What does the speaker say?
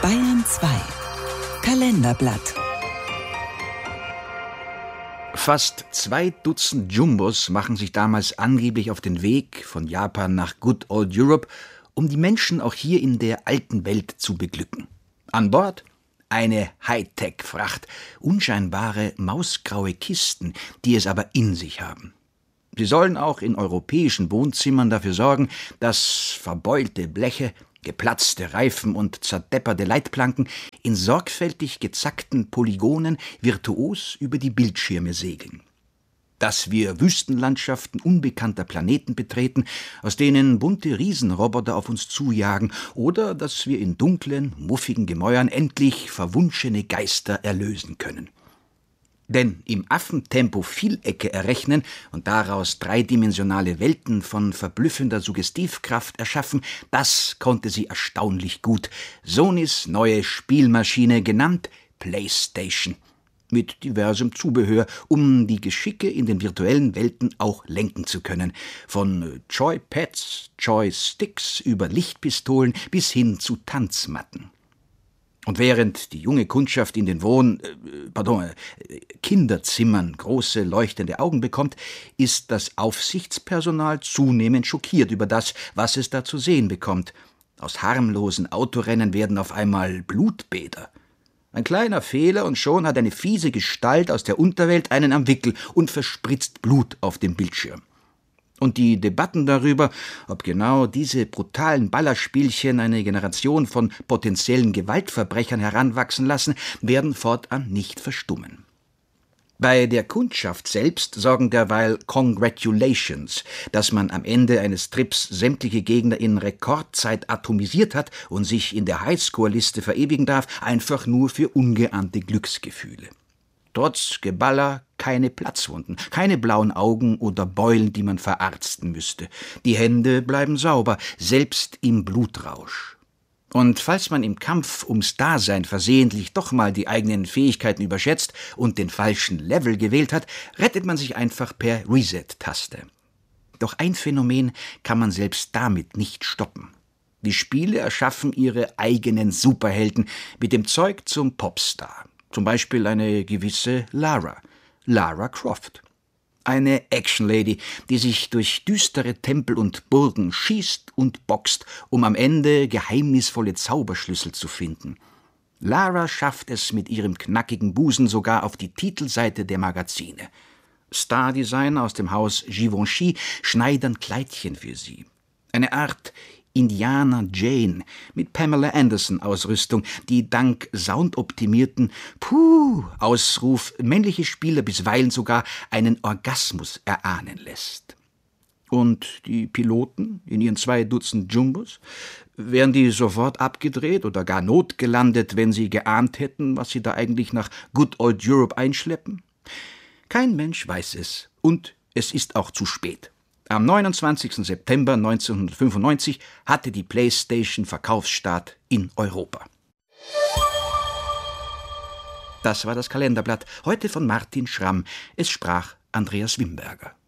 Bayern 2 Kalenderblatt. Fast 2 Dutzend Jumbos machen sich damals angeblich auf den Weg von Japan nach Good Old Europe, um die Menschen auch hier in der alten Welt zu beglücken. An Bord eine Hightech-Fracht, unscheinbare mausgraue Kisten, die es aber in sich haben. Sie sollen auch in europäischen Wohnzimmern dafür sorgen, dass verbeulte Bleche, geplatzte Reifen und zerdepperte Leitplanken in sorgfältig gezackten Polygonen virtuos über die Bildschirme segeln. Dass wir Wüstenlandschaften unbekannter Planeten betreten, aus denen bunte Riesenroboter auf uns zujagen, oder dass wir in dunklen, muffigen Gemäuern endlich verwunschene Geister erlösen können. Denn im Affentempo Vielecke errechnen und daraus dreidimensionale Welten von verblüffender Suggestivkraft erschaffen, das konnte sie erstaunlich gut. Sonys neue Spielmaschine, genannt PlayStation, mit diversem Zubehör, um die Geschicke in den virtuellen Welten auch lenken zu können. Von Joypads, Joysticks über Lichtpistolen bis hin zu Tanzmatten. Und während die junge Kundschaft in den Kinderzimmern große leuchtende Augen bekommt, ist das Aufsichtspersonal zunehmend schockiert über das, was es da zu sehen bekommt. Aus harmlosen Autorennen werden auf einmal Blutbäder. Ein kleiner Fehler und schon hat eine fiese Gestalt aus der Unterwelt einen am Wickel und verspritzt Blut auf dem Bildschirm. Und die Debatten darüber, ob genau diese brutalen Ballerspielchen eine Generation von potenziellen Gewaltverbrechern heranwachsen lassen, werden fortan nicht verstummen. Bei der Kundschaft selbst sorgen derweil Congratulations, dass man am Ende eines Trips sämtliche Gegner in Rekordzeit atomisiert hat und sich in der Highscore-Liste verewigen darf, einfach nur für ungeahnte Glücksgefühle. Trotz Geballer keine Platzwunden, keine blauen Augen oder Beulen, die man verarzten müsste. Die Hände bleiben sauber, selbst im Blutrausch. Und falls man im Kampf ums Dasein versehentlich doch mal die eigenen Fähigkeiten überschätzt und den falschen Level gewählt hat, rettet man sich einfach per Reset-Taste. Doch ein Phänomen kann man selbst damit nicht stoppen. Die Spiele erschaffen ihre eigenen Superhelden mit dem Zeug zum Popstar. Zum Beispiel eine gewisse Lara Croft. Eine Actionlady, die sich durch düstere Tempel und Burgen schießt und boxt, um am Ende geheimnisvolle Zauberschlüssel zu finden. Lara schafft es mit ihrem knackigen Busen sogar auf die Titelseite der Magazine. Stardesigner aus dem Haus Givenchy schneidern Kleidchen für sie. Eine Art Indiana Jane mit Pamela Anderson-Ausrüstung, die dank soundoptimierten Ausruf männliche Spieler bisweilen sogar einen Orgasmus erahnen lässt. Und die Piloten in ihren 2 Dutzend Jumbos? Wären die sofort abgedreht oder gar notgelandet, wenn sie geahnt hätten, was sie da eigentlich nach Good Old Europe einschleppen? Kein Mensch weiß es, und es ist auch zu spät. Am 29. September 1995 hatte die PlayStation Verkaufsstart in Europa. Das war das Kalenderblatt, heute von Martin Schramm. Es sprach Andreas Wimberger.